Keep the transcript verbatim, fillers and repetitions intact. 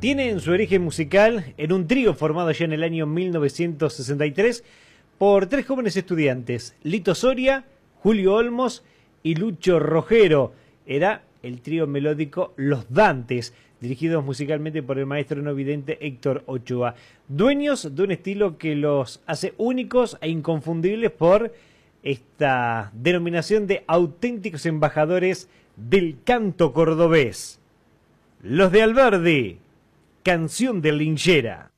Tienen su origen musical en un trío formado ya en el año mil novecientos sesenta y tres por tres jóvenes estudiantes, Lito Soria, Julio Olmos y Lucho Rogero. Era el trío melódico Los Dantes, dirigidos musicalmente por el maestro no vidente Héctor Ochoa. Dueños de un estilo que los hace únicos e inconfundibles por esta denominación de auténticos embajadores del canto cordobés. Los de Alberdi, Canción de Linchera.